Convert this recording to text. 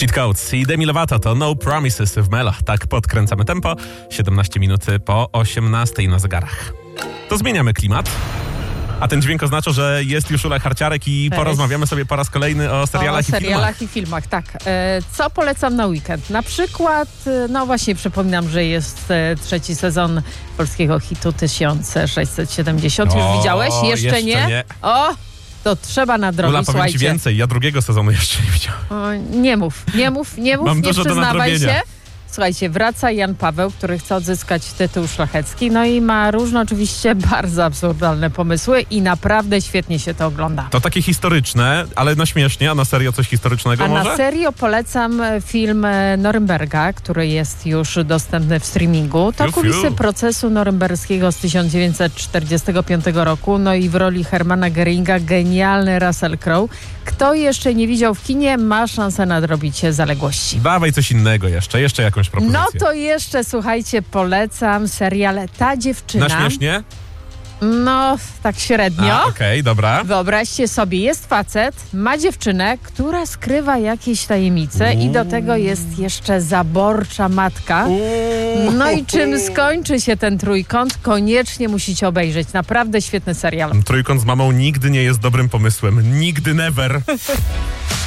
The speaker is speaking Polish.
Cheat Codes i Demi Lovato to No Promises w Melo. Tak podkręcamy tempo. 17 minut po 18 na zegarach. To zmieniamy klimat. A ten dźwięk oznacza, że jest już Ula Harciarek i porozmawiamy sobie po raz kolejny o serialach i filmach, tak. Co polecam na weekend? Na przykład, no właśnie przypominam, że jest trzeci sezon polskiego hitu 1670. Już widziałeś? Jeszcze nie? O! To trzeba nadrobić, Ula, powiem ci więcej, ja drugiego sezonu jeszcze nie widziałem. O, nie mów, Mam nie dużo do przyznawaj nadrobienia. się. Słuchajcie, wraca Jan Paweł, który chce odzyskać tytuł szlachecki, no i ma różne oczywiście bardzo absurdalne pomysły i naprawdę świetnie się to ogląda. To takie historyczne, ale no śmiesznie, a na serio coś historycznego może? Na serio polecam film Norymberga, który jest już dostępny w streamingu. To kulisy procesu norymberskiego z 1945 roku, no i w roli Hermana Göringa genialny Russell Crowe. Kto jeszcze nie widział w kinie, ma szansę nadrobić zaległości. Dawaj coś innego jeszcze jakąś propozycję. No to jeszcze, słuchajcie, polecam serial Ta dziewczyna. Na śmiesznie? No, tak średnio. Okej, dobra. Wyobraźcie sobie, jest facet, ma dziewczynę, która skrywa jakieś tajemnice i do tego jest jeszcze zaborcza matka. No i czym skończy się ten trójkąt? Koniecznie musicie obejrzeć. Naprawdę świetny serial. Trójkąt z mamą nigdy nie jest dobrym pomysłem. Nigdy, never.